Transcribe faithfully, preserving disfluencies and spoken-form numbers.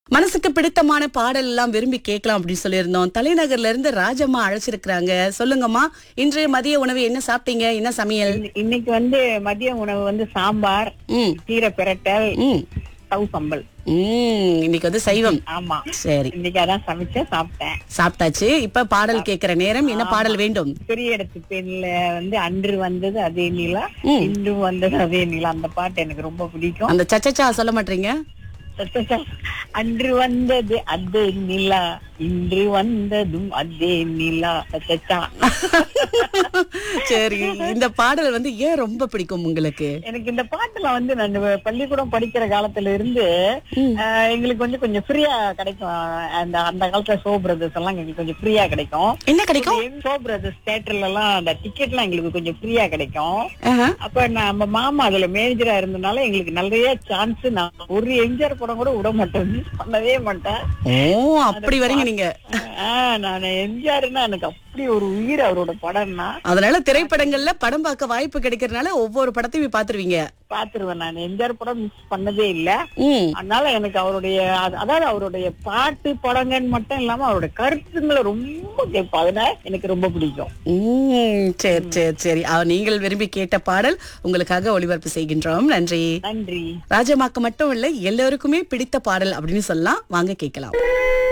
மனசுக்கு பிடித்தமான பாடல் எல்லாம் விரும்பி கேட்கலாம் அப்படின்னு சொல்லியிருந்தோம். தலைநகர்ல இருந்து ராஜம்மா அழைச்சிருக்கிறாங்க. சொல்லுங்கம்மா, இன்றைய மதிய உணவு என்ன சாப்பிட்டீங்க? என்ன சமையல்? இன்னைக்கு வந்து மதிய உணவு வந்து சாம்பார், ம் கீரை பிரட்டல், ம் சவு சம்பல். ம் இன்னைக்கு வந்து சைவம். ஆமா, சரி, இன்னைக்கு அதான் சமைச்சேன், சாப்பிட்டேன். சாப்பிட்டாச்சு. இப்ப பாடல் கேட்கிற நேரம். என்ன பாடல் வேண்டும்? பெரிய இடத்து பெண்ல வந்து அன்று வந்தது அதே நிலா, ம். இன்று வந்தது அதே நிலா, அந்த பாட்டு எனக்கு ரொம்ப பிடிக்கும். அந்த சச்சச்சா சொல்ல மாட்டீங்க? அன்று வந்தது அதே நிலா, இன்று வந்ததும் அதே நிலா. சச்சச்சா. சரி, இந்த பாடல் வந்து ஏன் ரொம்ப பிடிக்கும் உங்களுக்கு? எனக்கு இந்த பாட்டுல வந்து நான் பள்ளிக்கூடம் படிக்கிற காலத்துல இருந்து ஆஹ், எங்களுக்கு வந்து கொஞ்சம் ஃப்ரீயா கிடைக்கும். அந்த அந்த காலத்துல ஷோ பிரதர்ஸ் எல்லாம் எங்களுக்கு கொஞ்சம் ஃப்ரீயா கிடைக்கும். என்ன கிடைக்கும்? ஷோ பிரதர்ஸ் தியேட்டர்ல எல்லாம் அந்த டிக்கெட் எல்லாம் எங்களுக்கு கொஞ்சம் ஃப்ரீயா கிடைக்கும். ஆஹா. அப்ப நம்ம மாமா அதுல மேனேஜரா இருந்தனால எங்களுக்கு நிறைய சான்ஸ். நான் ஒரு எம்ஜிஆர் படம் கூட விட மாட்டேன், மிஸ் பண்ணவே மாட்டேன். ஓ, அப்படி வரீங்க நீங்க. ஆஹ், நான் எம்ஜிஆர்னா எனக்கு அப்படி ஒரு உயிர் அவரோட படம்னா. அதனால திரைப்படங்கள்ல படம் பார்க்க வாய்ப்பு கிடைக்கிறதுனால ஒவ்வொரு படத்தையும் பாத்துருவீங்க. பாத்துருவேன். நான் எம்ஜிஆர் படம் மிஸ் பண்ணதே இல்ல. ம் அதனால எனக்கு அவருடைய அது- அதாவது அவருடைய பாட்டு படங்கன்னு மட்டும் இல்லாம அவருடைய கருத்துங்களை ரொம்ப கேட்பேன். அதனால எனக்கு ரொம்ப பிடிக்கும். ம் சரி சரி சரி அவ- நீங்கள் விரும்பி கேட்ட பாடல் உங்களுக்காக ஒளிபரப்பு செய்கின்றோம். நன்றி. நன்றி. ராஜமாக்கு மட்டும் இல்ல, எல்லோருக்குமே பிடித்த பாடல் அப்படின்னு சொல்லலாம். வாங்க கேட்கலாம்.